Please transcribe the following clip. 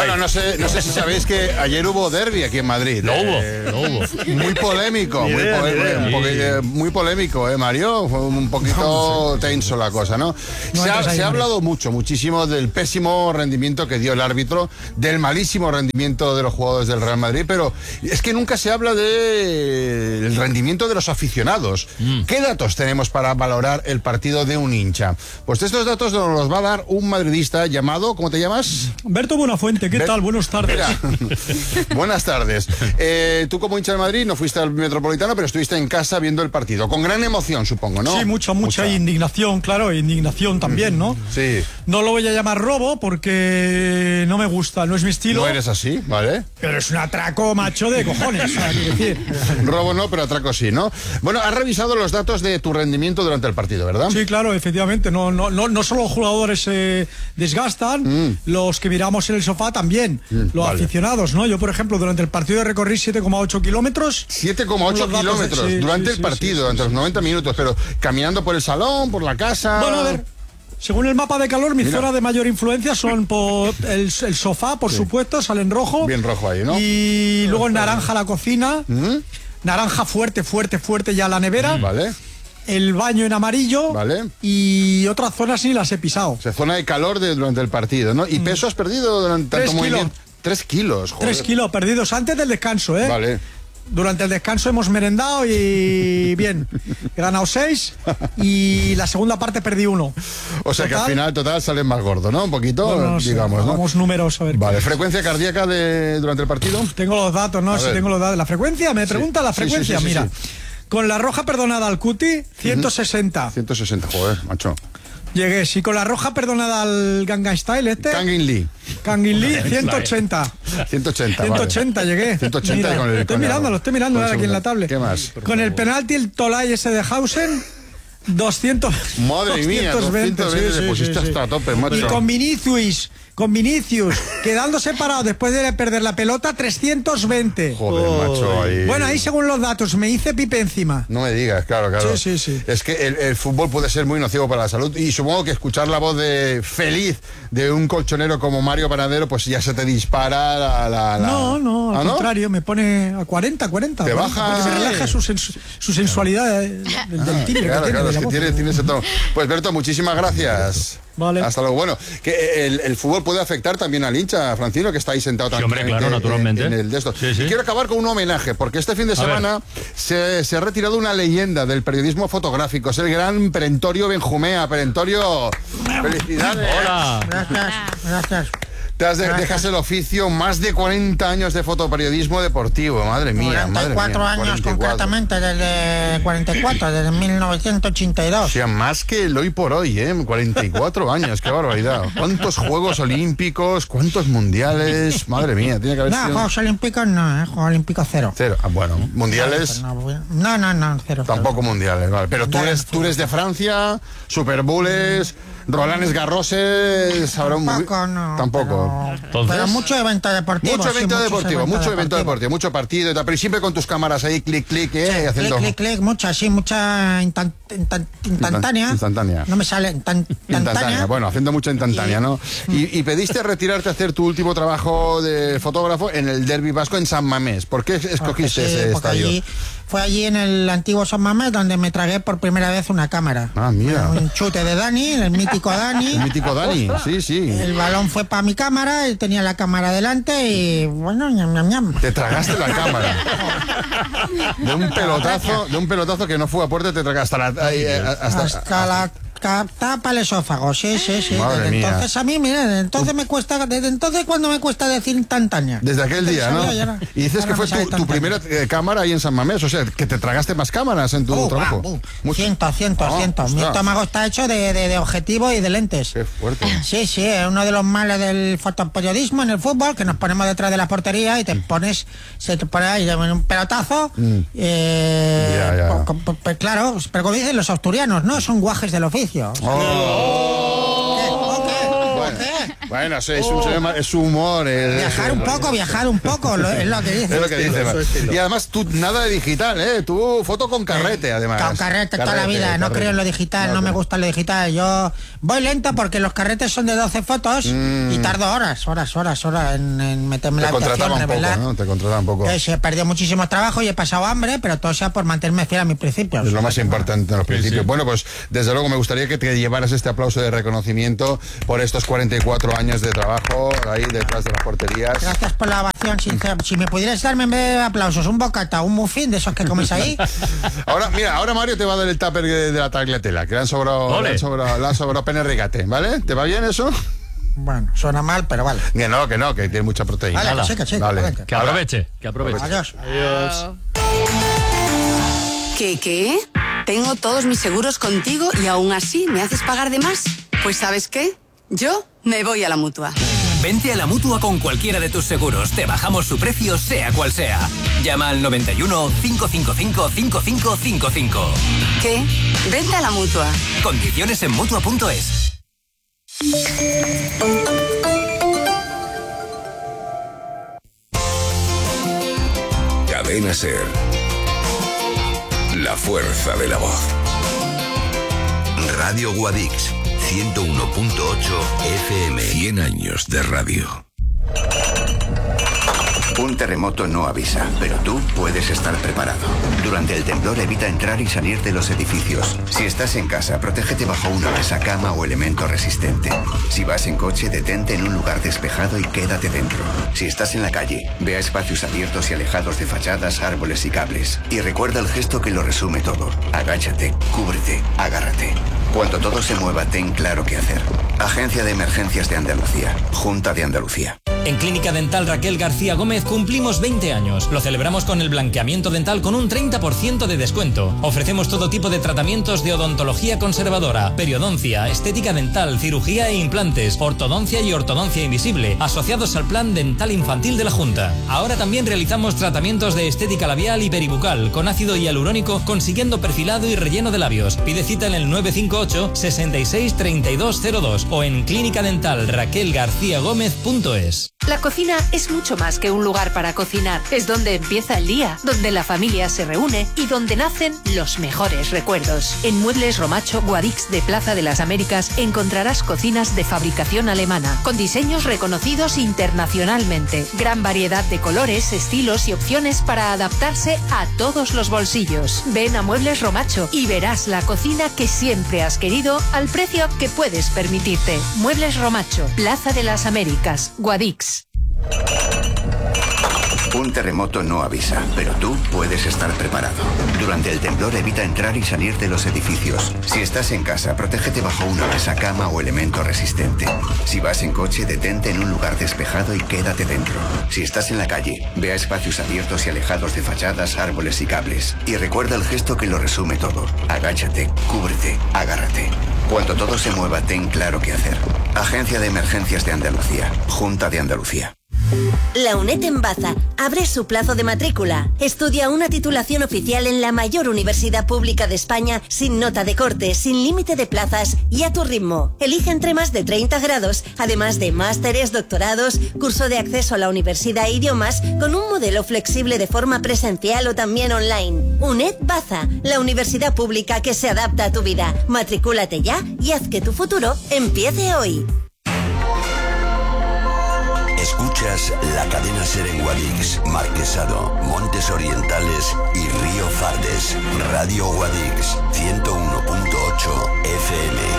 Bueno, no sé si sabéis que ayer hubo derbi aquí en Madrid. Lo hubo. Muy polémico, muy polémico, Mario. Fue un poquito tenso la cosa, ¿no? Se ha hablado muchísimo del pésimo rendimiento que dio el árbitro, del malísimo rendimiento de los jugadores del Real Madrid, pero es que nunca se habla del rendimiento de los aficionados. ¿Qué datos tenemos para valorar el partido de un hincha? Pues estos datos nos los va a dar un madridista llamado, ¿cómo te llamas? Berto Buenafuente, ¿qué tal? Buenas tardes. Mira, buenas tardes. Tú como hincha de Madrid no fuiste al Metropolitano, pero estuviste en casa viendo el partido. Con gran emoción, supongo, ¿no? Sí, mucha indignación, claro, indignación también, ¿no? Sí. No lo voy a llamar robo porque no me gusta, no es mi estilo. No eres así, ¿vale? Pero es un atraco macho de cojones, quiero decir. Robo no, pero atraco sí, ¿no? Bueno, has revisado los datos de tu rendimiento durante el partido, ¿verdad? Sí, claro, efectivamente. No solo los jugadores se desgastan, los que miramos en el sofá también, los aficionados, ¿no? Yo, por ejemplo, durante el partido recorrí 7,8 kilómetros. 7,8 kilómetros durante el partido, durante los 90 minutos, pero caminando por el salón, por la casa. Bueno, a ver. Según el mapa de calor, mi zona de mayor influencia son por el sofá, por supuesto, sale en rojo. Bien rojo ahí, ¿no? Y luego en naranja la cocina, naranja fuerte ya la nevera. Vale. El baño en amarillo. Vale. Y otras zonas sí las he pisado. O sea, zona de calor durante el partido, ¿no? ¿Y peso has perdido durante tanto movimiento? 3 kilos, joder. 3 kilos perdidos antes del descanso, ¿eh? Vale. Durante el descanso hemos merendado y bien, he ganado 6 y la segunda parte perdí 1. O sea que al final total sales más gordo, ¿no? Un poquito, no digamos, ¿no? Vamos números a ver. Vale, ¿frecuencia cardíaca durante el partido? Tengo los datos, ¿no? Sí, tengo los datos. ¿La frecuencia? ¿Me pregunta la frecuencia? Sí, mira, con la roja perdonada al Cuti, 160. 160, joder, macho. Llegué, sí, con la roja perdonada al Gangnam Style Kangin Lee, 180. 180, llegué. 180 Mira, con el... lo estoy mirando ahora aquí en la tablet. ¿Qué más? Con el penalti, el Tolai ese de Hausen, 200. Madre mía, 220 te pusiste hasta tope, macho. Y con Vinicius, quedándose parado después de perder la pelota, 320. Joder, macho, ahí... Bueno, ahí según los datos, me hice pipe encima. No me digas, claro. Sí. Es que el fútbol puede ser muy nocivo para la salud y supongo que escuchar la voz feliz de un colchonero como Mario Panadero, pues ya se te dispara la... No, al contrario, me pone a 40. Te baja... Porque me relaja su sensualidad del timbre. Claro, es que tiene ese tono. Pues Berto, muchísimas gracias. Vale. Hasta luego. Bueno, que el fútbol puede afectar también al hincha, Francino, que está ahí sentado también. Sí, hombre, claro, naturalmente. En el de esto. Sí. Quiero acabar con un homenaje, porque este fin de semana se ha retirado una leyenda del periodismo fotográfico. Es el gran Perentorio Benjumea. Perentorio, felicidades. Hola. Gracias. Dejas el oficio, más de 40 años de fotoperiodismo deportivo, madre mía. 44 años 44. Concretamente, desde 44, desde 1982. O sea, más que el hoy por hoy, 44 años, qué barbaridad. ¿Cuántos Juegos Olímpicos, cuántos mundiales? Madre mía, tiene que haber sido... Juegos Olímpicos no, Juegos Olímpicos 0. 0, bueno, mundiales... No, 0. Tampoco mundiales, vale. Pero tú eres de Francia, Super Bowls... Roland Garroses, tampoco. Pero mucho evento deportivo. Mucho evento deportivo, mucho partido y tal, pero siempre con tus cámaras ahí, clic, haciendo... Clic, mucha instantánea. No me sale instantánea. Bueno, haciendo mucha instantánea, ¿no? Y pediste retirarte a hacer tu último trabajo de fotógrafo en el Derbi Vasco en San Mamés. ¿Por qué escogiste ese estadio? Fue allí en el antiguo San Mamés donde me tragué por primera vez una cámara. Ah, mira. Un chute de Dani, el mítico Dani. El mítico Dani, sí. El balón fue para mi cámara, él tenía la cámara delante y bueno, ñam. Te tragaste la cámara. De un pelotazo que no fue a puerta, te tragaste hasta la tapa el esófago, sí. Madre desde mía. Entonces a mí, mira, desde entonces cuando me cuesta decir instantánea. Desde aquel día, ¿no? Y dices que fue tu primera cámara ahí en San Mamés, o sea, que te tragaste más cámaras en tu trabajo. Cientos. Mi estómago está hecho de objetivos y de lentes. Qué fuerte. Sí, es uno de los males del fotoperiodismo en el fútbol, que nos ponemos detrás de la portería y se te pone ahí un pelotazo. Claro, pero como dicen los asturianos, no son guajes del oficio. Bueno, sí, es su humor. Viajar un poco, es lo que dice. Es lo que dice. Y además, tú nada de digital, ¿eh? Tú foto con carrete, además. Con carrete toda la vida. No creo en lo digital, no me gusta lo digital. Yo voy lento porque los carretes son de 12 fotos y tardo horas en meterme la habitación, revelar. ¿No? Te contratan poco. He perdido muchísimo trabajo y he pasado hambre, pero todo sea por mantenerme fiel a mis principios. Es lo más importante en los principios. Sí. Bueno, pues desde luego me gustaría que te llevaras este aplauso de reconocimiento por estos 44 años de trabajo ahí detrás de las porterías. Gracias por la ovación, sincera. Si me pudieras darme en vez de aplausos un bocata, un muffin de esos que comes ahí. Ahora Mario te va a dar el tupper de la tagliatella, que le han sobrado pene rigate, ¿vale? ¿Te va bien eso? Bueno, suena mal, pero vale. Que tiene mucha proteína. Vale, sí. Vale. Que aproveche. Adiós. ¿Qué? Tengo todos mis seguros contigo y aún así me haces pagar de más. Pues ¿sabes qué? Yo me voy a la Mutua. Vente a la Mutua con cualquiera de tus seguros. Te bajamos su precio, sea cual sea. Llama al 91 555 5555. ¿Qué? Vente a la Mutua. Condiciones en Mutua.es. Cadena SER. La fuerza de la voz. Radio Guadix, 101.8 FM. 100 años de radio. Un terremoto no avisa, pero tú puedes estar preparado. Durante el temblor evita entrar y salir de los edificios. Si estás en casa, protégete bajo una mesa, cama o elemento resistente. Si vas en coche, detente en un lugar despejado y quédate dentro. Si estás en la calle, ve a espacios abiertos y alejados de fachadas, árboles y cables. Y recuerda el gesto que lo resume todo. Agáchate, cúbrete, agárrate. Cuando todo se mueva, ten claro qué hacer. Agencia de Emergencias de Andalucía. Junta de Andalucía. En Clínica Dental Raquel García Gómez cumplimos 20 años. Lo celebramos con el blanqueamiento dental con un 30% de descuento. Ofrecemos todo tipo de tratamientos de odontología conservadora, periodoncia, estética dental, cirugía e implantes, ortodoncia y ortodoncia invisible, asociados al Plan Dental Infantil de la Junta. Ahora también realizamos tratamientos de estética labial y peribucal con ácido hialurónico, consiguiendo perfilado y relleno de labios. Pide cita en el 958 66 3202 o en clínicadentalraquelgarciagomez.es. La cocina es mucho más que un lugar para cocinar. Es donde empieza el día, donde la familia se reúne y donde nacen los mejores recuerdos. En Muebles Romacho Guadix de Plaza de las Américas encontrarás cocinas de fabricación alemana, con diseños reconocidos internacionalmente. Gran variedad de colores, estilos y opciones para adaptarse a todos los bolsillos. Ven a Muebles Romacho y verás la cocina que siempre has querido al precio que puedes permitirte. Muebles Romacho, Plaza de las Américas, Guadix. Un terremoto no avisa, pero tú puedes estar preparado. Durante el temblor evita entrar y salir de los edificios. Si estás en casa, protégete bajo una mesa, cama o elemento resistente. Si vas en coche, detente en un lugar despejado y quédate dentro. Si estás en la calle, ve a espacios abiertos y alejados de fachadas, árboles y cables. Y recuerda el gesto que lo resume todo. Agáchate, cúbrete, agárrate. Cuando todo se mueva, ten claro qué hacer. Agencia de Emergencias de Andalucía. Junta de Andalucía. La UNED en Baza abre su plazo de matrícula. Estudia una titulación oficial en la mayor universidad pública de España sin nota de corte, sin límite de plazas y a tu ritmo. Elige entre más de 30 grados, además de másteres, doctorados, curso de acceso a la universidad e idiomas con un modelo flexible de forma presencial o también online. UNED Baza, la universidad pública que se adapta a tu vida. Matricúlate ya y haz que tu futuro empiece hoy. Escuchas la cadena SER en Guadix, Marquesado, Montes Orientales y Río Fardes. Radio Guadix, 101.8 FM.